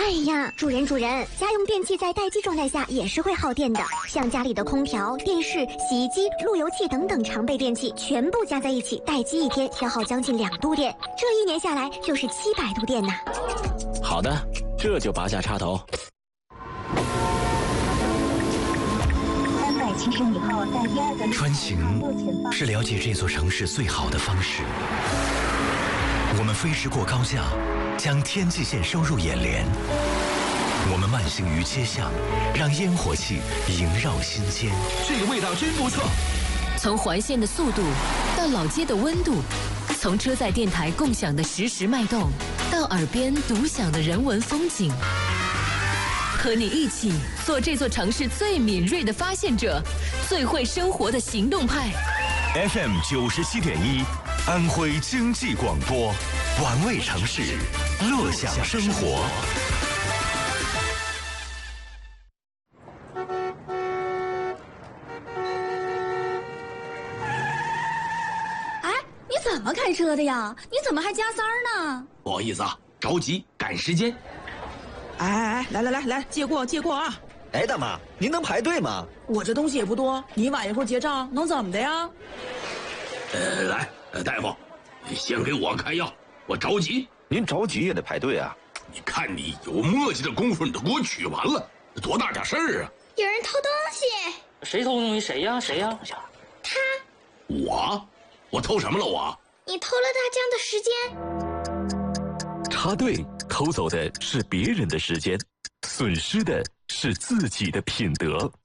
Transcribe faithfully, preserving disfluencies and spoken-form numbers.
哎呀，主人主人，家用电器在待机状态下也是会耗电的，像家里的空调、电视、洗衣机、路由器等等常备电器，全部加在一起待机一天，消耗将近两度电，这一年下来就是七百度电呢。 好的，这就拔下插头。 三百七十米后在第二个穿行是了解这座城市最好的方式。我们飞驰过高架，将天际线收入眼帘。我们慢行于街巷，让烟火气萦绕心间。 这个味道真不错。 从环线的速度到老街的温度，从车载电台共享的实时脉动，到耳边独享的人文风景，和你一起做这座城市最敏锐的发现者，最会生活的行动派。 F M 九十七点一，安徽经济广播，玩味城市，乐享生活。 哎，你怎么开车的呀？你怎么还加塞儿呢？ 不好意思啊，着急赶时间。 哎哎哎，来来来来，借过借过啊！ 哎，大妈，您能排队吗？ 我这东西也不多，你晚一会儿结账能怎么的呀？ 呃，来，呃，大夫，先给我开药，我着急。 您着急也得排队啊！ 你看你有墨迹的功夫，你都给我取完了，多大点事儿啊！ 有人偷东西。 谁偷东西？谁呀？谁呀？ 他。 我？我偷什么了？我？ 你偷了大江的时间。 插队偷走的是别人的时间，损失的是自己的品德。